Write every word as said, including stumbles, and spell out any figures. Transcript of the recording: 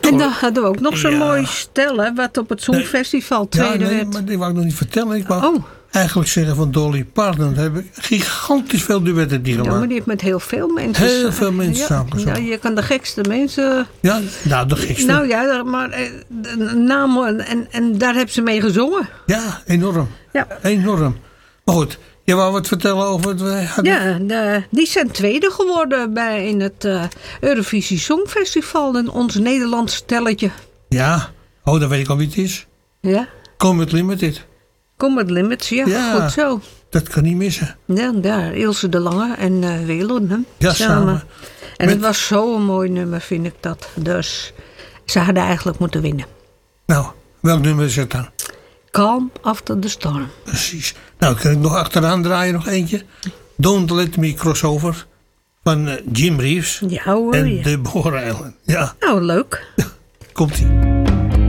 En dan hadden we ook nog zo'n ja. mooi stel, hè, wat op het Songfestival tweede ja, nee, werd. Maar die wou ik nog niet vertellen. Ik wou oh. eigenlijk zeggen van Dolly Parton. Daar heb ik gigantisch veel duetten die gemaakt. Ja, maar die heeft met heel veel mensen. Heel veel mensen ja, samengezongen. Ja, je kan de gekste mensen. Ja, nou de gekste. Nou ja, maar de namen en, en daar hebben ze mee gezongen. Ja, enorm. Ja. Enorm. Maar goed, je wou wat vertellen over het... Hadden... Ja, de, die zijn tweede geworden bij in het uh, Eurovisie Songfestival. En ons Nederlands stelletje. Ja, oh, dan weet ik al wie het is. Ja. Comet Limited. Comet Limits, ja, ja, goed zo. Dat kan niet missen. Ja, daar, Ilse de Lange en uh, Willem. Ja, samen. samen. En Met... het was zo'n mooi nummer, vind ik dat. Dus ze hadden eigenlijk moeten winnen. Nou, welk nummer is het dan? Calm After the Storm. Precies. Nou, kan ik nog achteraan draaien nog eentje. Don't Let Me Crossover van uh, Jim Reeves. Ja hoor. En ja. Deborah Allen. Ja. Nou, leuk. Komt-ie.